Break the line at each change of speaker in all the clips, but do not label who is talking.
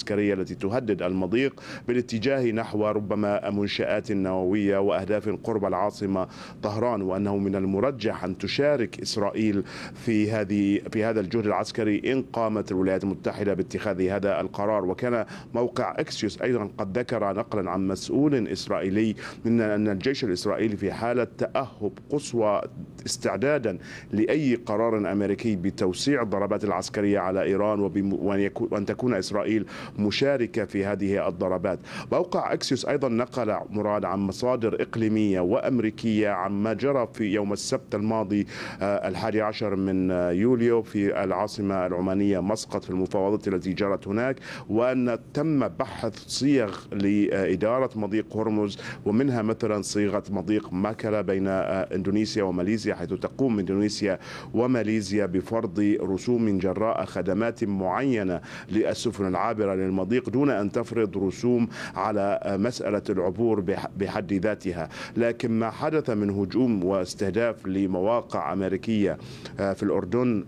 العسكرية التي تهدد المضيق بالاتجاه نحو ربما منشآت نووية وأهداف قرب العاصمة طهران، وأنه من المرجح أن تشارك إسرائيل في هذا الجهد العسكري إن قامت الولايات المتحدة باتخاذ هذا القرار. وكان موقع أكسيوس أيضا قد ذكر نقلا عن مسؤول إسرائيلي من أن الجيش الإسرائيلي في حالة تأهب قصوى استعدادا لأي قرار أمريكي بتوسيع الضربات العسكرية على إيران وأن تكون إسرائيل مشاركة في هذه الضربات. موقع أكسيوس أيضا نقل مراد عن مصادر إقليمية وأمريكية عما جرى في يوم السبت الماضي 11 من يوليو في العاصمة العمانية مسقط في المفاوضات التي جرت هناك، وأن تم بحث صيغ لإدارة مضيق هرمز، ومنها مثلا صيغة مضيق ماكلا بين إندونيسيا وماليزيا، حيث تقوم إندونيسيا وماليزيا بفرض رسوم جراء خدمات معينة للسفن العابرة للمضيق دون أن تفرض رسوم على مسألة العبور بحد ذاتها. لكن ما حدث من هجوم واستهداف لمواقع أمريكية في الأردن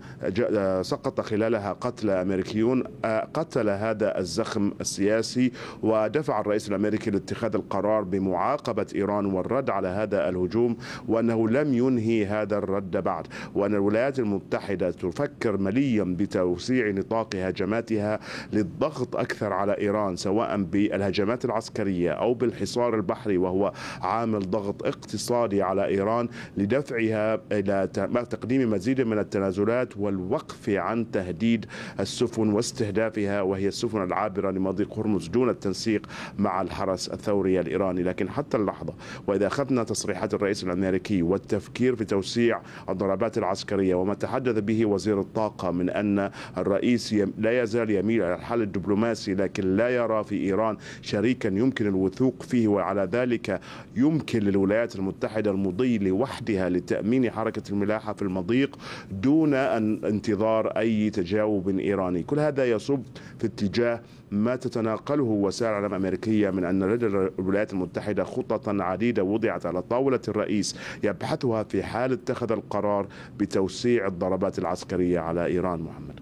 سقط خلالها قتلى أمريكيون، قتل هذا الزخم السياسي ودفع الرئيس الأمريكي لاتخاذ القرار بمعاقبة إيران والرد على هذا الهجوم، وأنه لم ينهي هذا الرد بعد، وأن الولايات المتحدة تفكر مليا بتوسيع نطاق هجماتها للضغط أكثر على إيران، سواء بالهجمات العسكرية أو بالحصار البحري، وهو عامل ضغط اقتصادي على إيران لدفعها إلى تقديم مزيد من التنازلات والوقف عن تهديد السفن واستهدافها وهي السفن العابرة لمضيق هرمز دون التنسيق مع الحرس الثوري الإيراني. لكن حتى اللحظة، وإذا أخذنا تصريحات الرئيس الأمريكي والتفكير في توسيع الضربات العسكرية وما تحدث به وزير الطاقة من أن الرئيس لا يزال يميل إلى الحل الدبلوماسي لكن لا يرى في إيران شريكا يمكن الوثوق فيه، وعلى ذلك يمكن للولايات المتحدة المضي لوحدها لتأمين حركة الملاحة في المضيق دون أن انتظار أي تجاوب إيراني. كل هذا يصب في اتجاه ما تتناقله وسائل الإعلام الأمريكية من أن لدى الولايات المتحدة خطط عديدة وضعت على طاولة الرئيس يبحثها في حال اتخذ القرار بتوسيع الضربات العسكرية على إيران. محمد،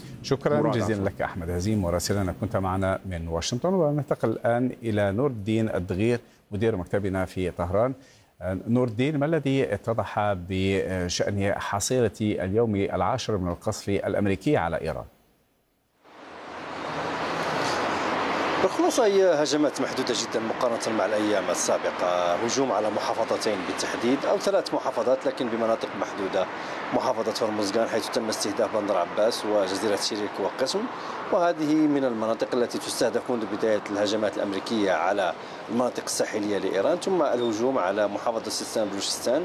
شكرا جزيلا لك أحمد هزيم مراسلنا كنت معنا من واشنطن. وننتقل الآن إلى نور الدين الدغير مدير مكتبنا في طهران. نور الدين، ما الذي اتضح بشأن حصيلة اليوم العاشر من القصف الأمريكي على إيران؟
بالخلاصة هي هجمات محدودة جدا مقارنة مع الأيام السابقة، هجوم على محافظتين بالتحديد أو 3 محافظات لكن بمناطق محدودة، محافظة هرمزغان حيث تم استهداف بندر عباس وجزيرة شيريك وقسم، وهذه من المناطق التي تستهدف منذ بداية الهجمات الأمريكية على المناطق الساحلية لإيران، ثم الهجوم على محافظة سيستان بلوشستان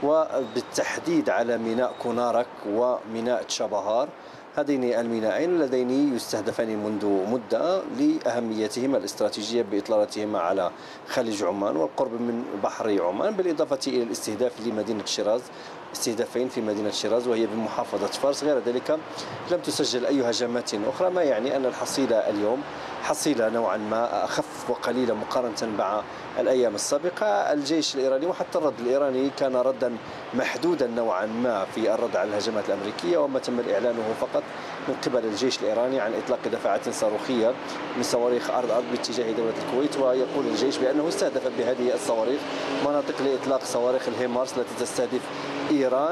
وبالتحديد على ميناء كونارك وميناء تشابهار. هذين الميناءين اللذين يستهدفان منذ مدة لأهميتهما الاستراتيجية بإطلالتهما على خليج عمان والقرب من بحر عمان، بالإضافة إلى الاستهداف لمدينة شيراز، استهدافين في مدينة شيراز وهي بمحافظة فارس. غير ذلك لم تسجل أي هجمات أخرى، ما يعني أن الحصيلة اليوم حصيلة نوعا ما أخف وقليلة مقارنة مع الأيام السابقة. الجيش الإيراني وحتى الرد الإيراني كان ردا محدودا نوعا ما في الرد على الهجمات الأمريكية، وما تم إعلانه فقط من قبل الجيش الإيراني عن إطلاق دفاعات صاروخية من صواريخ أرض باتجاه دولة الكويت، ويقول الجيش بأنه استهدف بهذه الصواريخ مناطق لإطلاق صواريخ الهيمارس التي تستهدف إيران.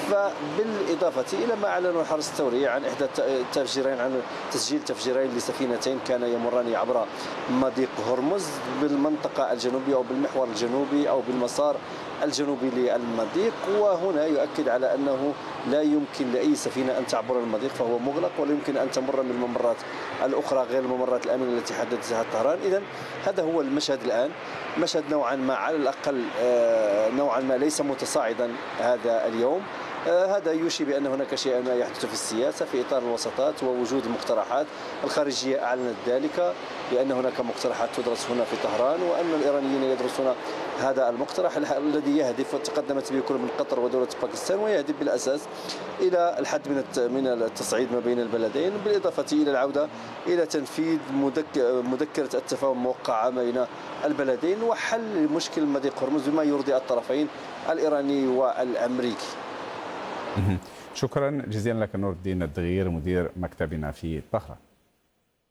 فبالإضافة إلى ما أعلنه الحرس الثوري عن إحدى التفجيرين، عن تسجيل تفجيرين لسفينتين كان يمران عبر مضيق هرمز بالمنطقة الجنوبية أو بالمحور الجنوبي أو بالمسار الجنوبي للمضيق، وهنا يؤكد على أنه لا يمكن لأي سفينة أن تعبر المضيق فهو مغلق، ولا يمكن أن تمر من الممرات الأخرى غير الممرات الآمنة التي حددتها طهران. إذن هذا هو المشهد الآن، مشهد نوعا ما على الأقل نوعا ما ليس متصاعدا هذا اليوم. هذا يوشي بأن هناك شيء ما يحدث في السياسة في إطار الوساطات ووجود المقترحات. الخارجية أعلنت ذلك بأن هناك مقترحات تدرس هنا في طهران، وأن الإيرانيين يدرسون هذا المقترح الذي يهدف، وتقدمت به كل من قطر ودولة باكستان، ويهدف بالأساس إلى الحد من التصعيد ما بين البلدين، بالإضافة إلى العودة إلى تنفيذ مذكرة التفاهم موقعة بين البلدين وحل مشكل مضيق هرمز بما يرضي الطرفين الإيراني والأمريكي.
شكرا جزيلا لك نور الدين الدغير مدير مكتبنا في طهران.